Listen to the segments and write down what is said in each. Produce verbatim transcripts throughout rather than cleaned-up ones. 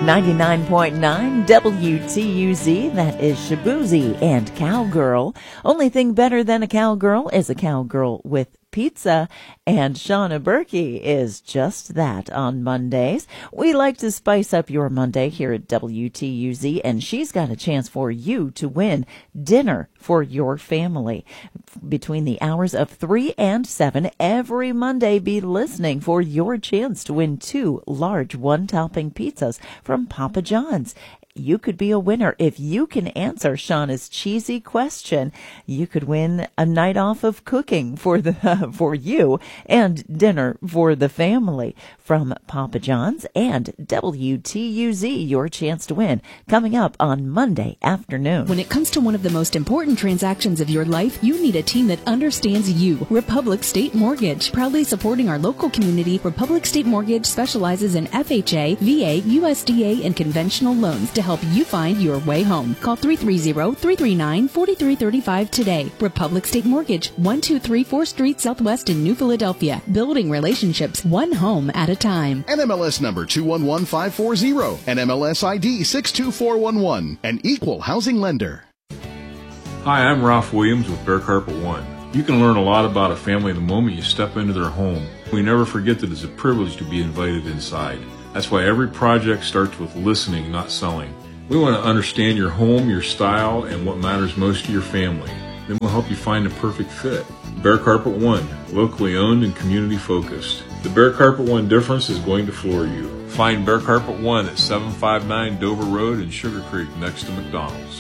ninety-nine point nine W T U Z, that is Shaboozey and Cowgirl. Only thing better than a cowgirl is a cowgirl with pizza, and Shauna Berkey is just that on Mondays. We like to spice up your Monday here at W T U Z, and she's got a chance for you to win dinner for your family. Between the hours of three and seven every Monday, be listening for your chance to win two large one-topping pizzas from Papa John's. You could be a winner if you can answer Shauna's cheesy question. You could win a night off of cooking for the uh, for you and dinner for the family from Papa John's and W T U Z. Your chance to win coming up on Monday afternoon. When it comes to one of the most important transactions of your life, you need a team that understands you. Republic State Mortgage, proudly supporting our local community. Republic State Mortgage specializes in F H A, V A, U S D A, and conventional loans to help you find your way home. Call three three zero, three three nine, four three three five today. Republic State Mortgage, one two three fourth Street Southwest in New Philadelphia. Building relationships one home at a time. N M L S number two one one five four zero. N M L S I D six two four one one. An equal housing lender. Hi, I'm Ralph Williams with Bear Carpet One. You can learn a lot about a family the moment you step into their home. We never forget that it's a privilege to be invited inside. That's why every project starts with listening, not selling. We want to understand your home, your style, and what matters most to your family. Then we'll help you find the perfect fit. Bear Carpet One, locally owned and community focused. The Bear Carpet One difference is going to floor you. Find Bear Carpet One at seven five nine Dover Road in Sugar Creek next to McDonald's.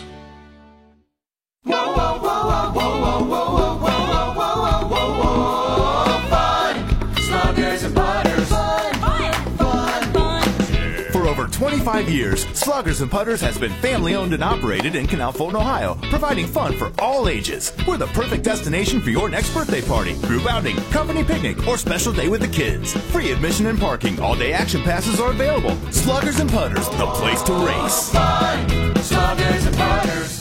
Whoa, whoa, whoa, whoa, whoa, whoa, whoa, whoa, whoa, whoa, whoa, whoa, fun, sluggers and putters, fun, fun, fun, fun. For over twenty-five years, Sluggers and Putters has been family-owned and operated in Canal Fulton, Ohio, providing fun for all ages. We're the perfect destination for your next birthday party, group outing, company picnic, or special day with the kids. Free admission and parking, all-day action passes are available. Sluggers and Putters, the place to race. Fun, sluggers and putters.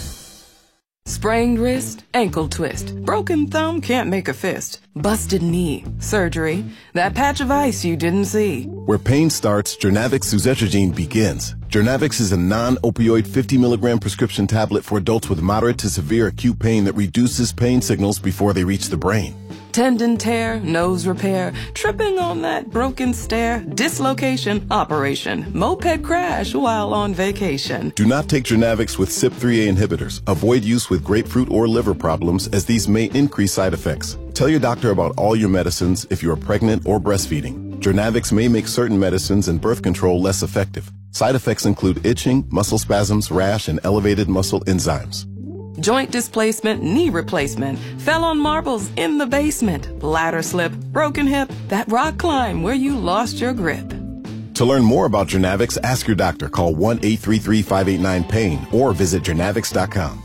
Sprained wrist, ankle twist, broken thumb can't make a fist, busted knee, surgery, that patch of ice you didn't see. Where pain starts, Jernavix suzetrigine begins. Jernavix is a non-opioid fifty milligram prescription tablet for adults with moderate to severe acute pain that reduces pain signals before they reach the brain. Tendon tear, nose repair, tripping on that broken stair, dislocation, operation, moped crash while on vacation. Do not take Jernavix with C Y P three A inhibitors. Avoid use with grapefruit or liver problems, as these may increase side effects. Tell your doctor about all your medicines if you are pregnant or breastfeeding. Jernavix may make certain medicines and birth control less effective. Side effects include itching, muscle spasms, rash, and elevated muscle enzymes. Joint displacement, knee replacement, fell on marbles in the basement, ladder slip, broken hip, that rock climb where you lost your grip. To learn more about Jernavix, ask your doctor. Call one eight three three, five eight nine, pain or visit jernavix dot com.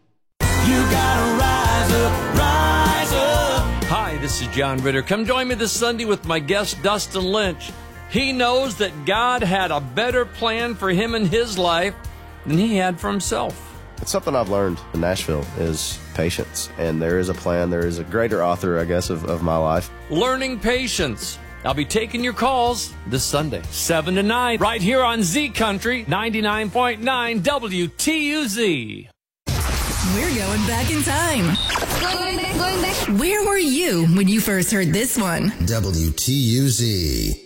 You gotta rise up, rise up. Hi, this is John Ritter. Come join me this Sunday with my guest, Dustin Lynch. He knows that God had a better plan for him in his life than he had for himself. It's something I've learned in Nashville is patience, and there is a plan. There is a greater author, I guess, of, of my life. Learning patience. I'll be taking your calls this Sunday, seven to nine, right here on Z Country, ninety-nine point nine W T U Z. We're going back in time. Going back, going back. Where were you when you first heard this one? W T U Z.